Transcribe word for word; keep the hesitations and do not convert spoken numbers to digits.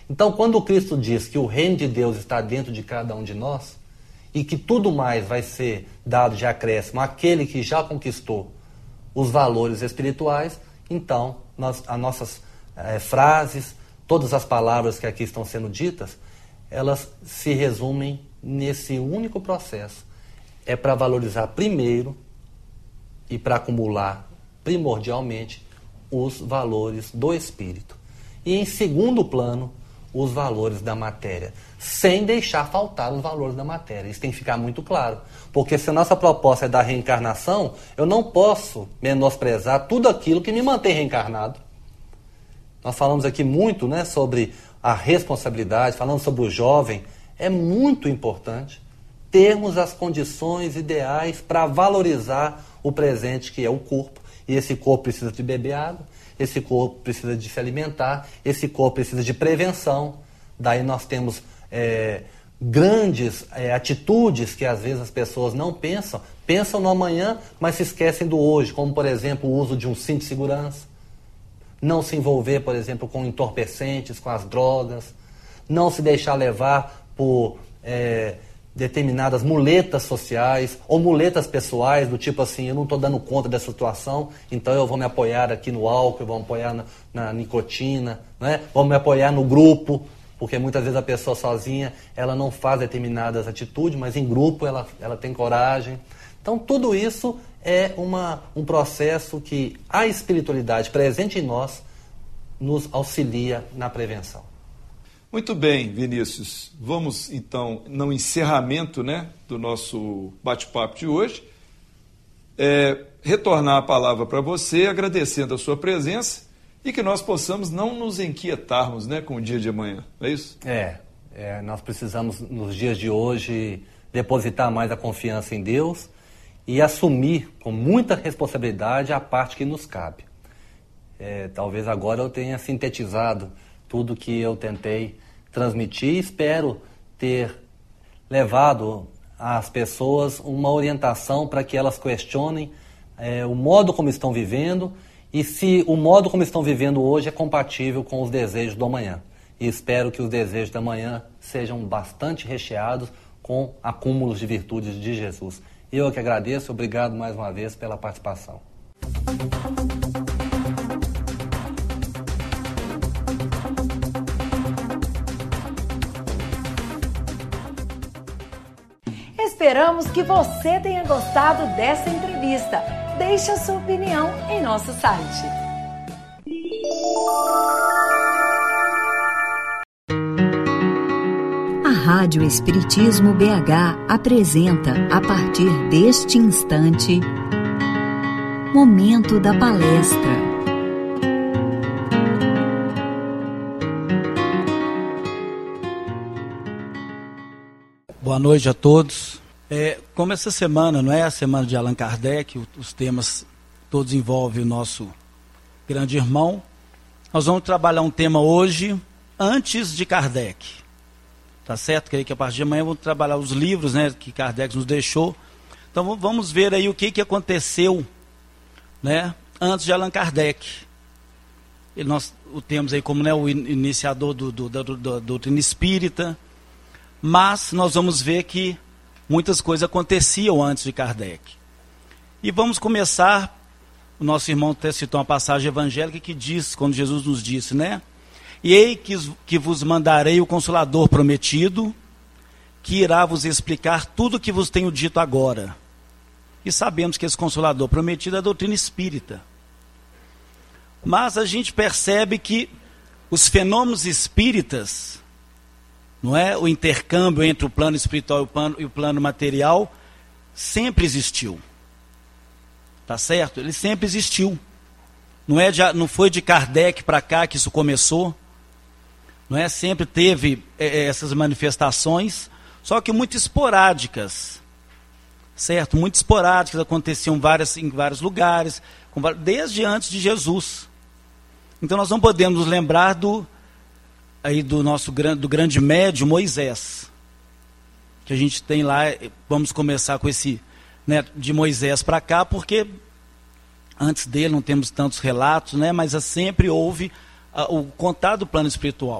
Então, quando Cristo diz que o reino de Deus está dentro de cada um de nós, e que tudo mais vai ser dado de acréscimo àquele que já conquistou os valores espirituais, então, nós, as nossas é, frases, todas as palavras que aqui estão sendo ditas, elas se resumem nesse único processo. É para valorizar primeiro e para acumular primordialmente os valores do espírito. E em segundo plano, os valores da matéria, sem deixar faltar os valores da matéria. Isso tem que ficar muito claro. Porque se a nossa proposta é da reencarnação, eu não posso menosprezar tudo aquilo que me mantém reencarnado. Nós falamos aqui muito, né, sobre a responsabilidade, falamos sobre o jovem. É muito importante termos as condições ideais para valorizar o presente, que é o corpo. E esse corpo precisa de beber água, esse corpo precisa de se alimentar, esse corpo precisa de prevenção. Daí nós temos é, grandes é, atitudes que às vezes as pessoas não pensam, pensam no amanhã, mas se esquecem do hoje, como por exemplo o uso de um cinto de segurança, não se envolver, por exemplo, com entorpecentes, com as drogas, não se deixar levar por é, determinadas muletas sociais ou muletas pessoais, do tipo assim, eu não estou dando conta dessa situação, então eu vou me apoiar aqui no álcool, eu vou me apoiar na, na nicotina, né? Vou me apoiar no grupo, porque muitas vezes a pessoa sozinha, ela não faz determinadas atitudes, mas em grupo ela, ela tem coragem. Então tudo isso é uma, um processo que a espiritualidade presente em nós nos auxilia na prevenção. Muito bem, Vinícius. Vamos, então, no encerramento, né, do nosso bate-papo de hoje, é, retornar a palavra para você, agradecendo a sua presença e que nós possamos não nos inquietarmos, né, com o dia de amanhã. Não é isso? É, é, nós precisamos, nos dias de hoje, depositar mais a confiança em Deus e assumir com muita responsabilidade a parte que nos cabe. É, talvez agora eu tenha sintetizado tudo que eu tentei transmitir. Espero ter levado às pessoas uma orientação para que elas questionem é, o modo como estão vivendo e se o modo como estão vivendo hoje é compatível com os desejos do amanhã. E espero que os desejos da manhã sejam bastante recheados com acúmulos de virtudes de Jesus. Eu que agradeço, obrigado mais uma vez pela participação. Esperamos que você tenha gostado dessa entrevista. Deixe a sua opinião em nosso site. A Rádio Espiritismo B H apresenta, a partir deste instante, Momento da Palestra. Boa noite a todos. É, como essa semana não é a semana de Allan Kardec, os temas todos envolvem o nosso grande irmão, nós vamos trabalhar um tema hoje antes de Kardec. Tá certo? Creio que a partir de amanhã vamos trabalhar os livros, né, que Kardec nos deixou. Então vamos ver aí o que, que aconteceu, né, antes de Allan Kardec. E nós o temos aí como, né, o iniciador do, do, do, do, do doutrina espírita. Mas nós vamos ver que muitas coisas aconteciam antes de Kardec. E vamos começar, o nosso irmão até citou uma passagem evangélica que diz, quando Jesus nos disse, né? E ei que, que vos mandarei o Consolador prometido, que irá vos explicar tudo o que vos tenho dito agora. E sabemos que esse Consolador prometido é a doutrina espírita. Mas a gente percebe que os fenômenos espíritas, não é? O intercâmbio entre o plano espiritual e o plano, e o plano material sempre existiu. Tá certo? Ele sempre existiu. Não, é de, não foi de Kardec para cá que isso começou. Não é? Sempre teve é, essas manifestações, só que muito esporádicas. Certo? Muito esporádicas, aconteciam várias, em vários lugares, desde antes de Jesus. Então nós não podemos nos lembrar do aí do nosso do grande médium Moisés, que a gente tem lá. Vamos começar com esse, né, de Moisés para cá, porque antes dele não temos tantos relatos, né, mas sempre houve uh, o contato do plano espiritual.